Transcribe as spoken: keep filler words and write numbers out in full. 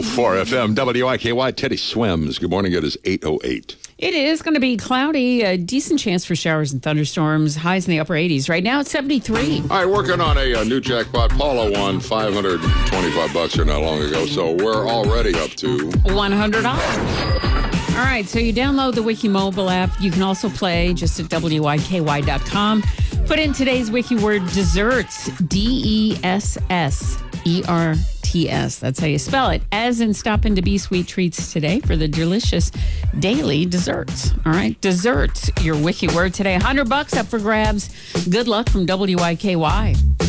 four F M, W I K Y. Teddy Swims. Good morning. It is eight oh eight. It is going to be cloudy, a decent chance for showers and thunderstorms, highs in the upper eighties. Right now it's seventy-three. All right, working on a, a new jackpot. Paula won five hundred twenty-five bucks here not long ago, so we're already up to one hundred dollars. All right, so you download the Wiki mobile app. You can also play just at W I K Y dot com. Put in today's Wiki word desserts, D E S S E R T S. That's how you spell it. As in stop into B Sweet Treats today for the delicious daily desserts. All right, desserts, your Wiki word today. one hundred bucks up for grabs. Good luck from W I K Y.